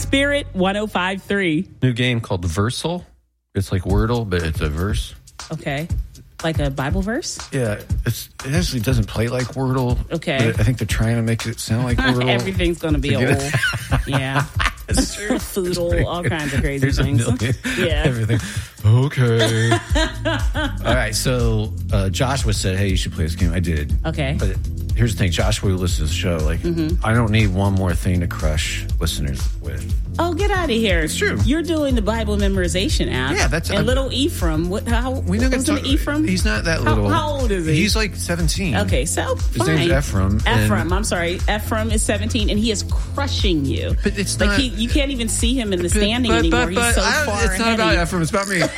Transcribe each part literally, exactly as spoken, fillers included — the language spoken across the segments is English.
Spirit one oh five point three. New game called Versal. It's like Wordle, but it's a verse. Okay. Like a Bible verse? Yeah. It's, it actually doesn't play like Wordle. Okay. But I think they're trying to make it sound like Wordle. Everything's going to be old. Yeah. Foodle, all kinds of crazy There's things. A million, yeah. Everything. Okay. All right. So uh, Joshua said, hey, you should play this game. I did. Okay. But here's the thing. Joshua listens to the show. Like, mm-hmm. I don't need one more thing to crush listeners with. Oh, get out of here. It's true. You're doing the Bible memorization app. Yeah, that's... And I'm, little Ephraim. What, how, we know wasn't Ephraim? He's not that little. How, how old is he? He's like seventeen. Okay, so His fine. name's Ephraim. Ephraim, I'm sorry. Ephraim is seventeen, and he is crushing you. But it's like not... He, you can't even see him in the standing but, anymore. But, but, he's so I, far It's not ahead about of Ephraim. It's about me.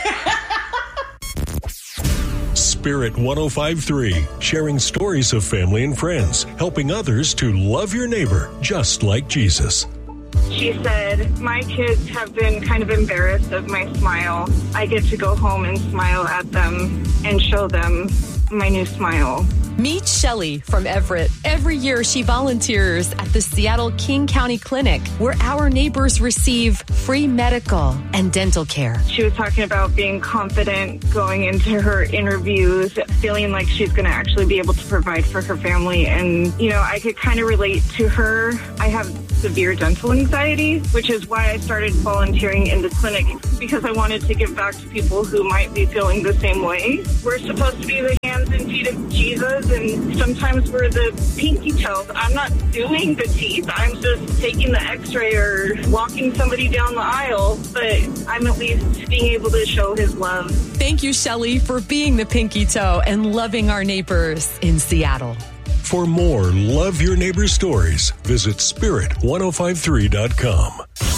Spirit one oh five point three, sharing stories of family and friends, helping others to love your neighbor just like Jesus. She said, my kids have been kind of embarrassed of my smile. I get to go home and smile at them and show them my new smile. Meet Shelly from Everett. Every year she volunteers at the Seattle King County Clinic, where our neighbors receive free medical and dental care. She was talking about being confident going into her interviews, feeling like she's going to actually be able to provide for her family. And, you know, I could kind of relate to her. I have severe dental anxiety, which is why I started volunteering in the clinic, because I wanted to give back to people who might be feeling the same way. We're supposed to be the hands and feet of Jesus, and sometimes we're the pinky toes. I'm not doing the teeth. I'm just taking the x-ray or walking somebody down the aisle, but I'm at least being able to show his love. Thank you, Shelly, for being the pinky toe and loving our neighbors in Seattle. For more Love Your Neighbor stories, visit spirit ten fifty-three dot com.